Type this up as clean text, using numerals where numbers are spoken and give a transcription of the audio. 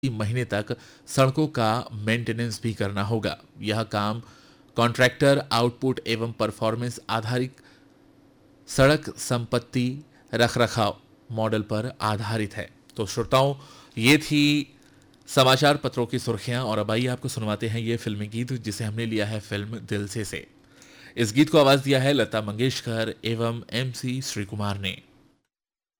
महीने तक सड़कों का मेंटेनेंस भी करना होगा। यह काम कॉन्ट्रैक्टर आउटपुट एवं परफॉर्मेंस आधारित सड़क संपत्ति रखरखाव मॉडल पर आधारित है। तो श्रोताओं, ये थी समाचार पत्रों की सुर्खियां और अब आइए आपको सुनवाते हैं ये फिल्मी गीत जिसे हमने लिया है फिल्म दिल से। इस गीत को आवाज दिया है लता मंगेशकर एवं MC श्रीकुमार ने।